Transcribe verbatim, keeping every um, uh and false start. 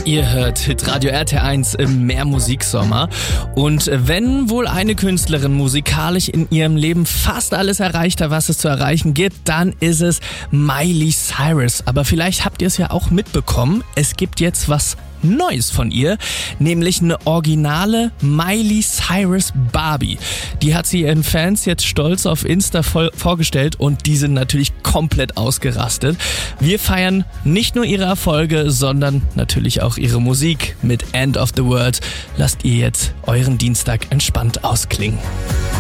Ihr hört Hitradio R T eins im Mehrmusiksommer. Und wenn wohl eine Künstlerin musikalisch in ihrem Leben fast alles erreicht hat, was es zu erreichen gibt, dann ist es Miley Cyrus. Aber vielleicht habt ihr es ja auch mitbekommen, es gibt jetzt was Neues von ihr, nämlich eine originale Miley Cyrus Barbie. Die hat sie ihren Fans jetzt stolz auf Insta voll vorgestellt und die sind natürlich komplett ausgerastet. Wir feiern nicht nur ihre Erfolge, sondern natürlich auch ihre Musik mit End of the World. Lasst ihr jetzt euren Dienstag entspannt ausklingen.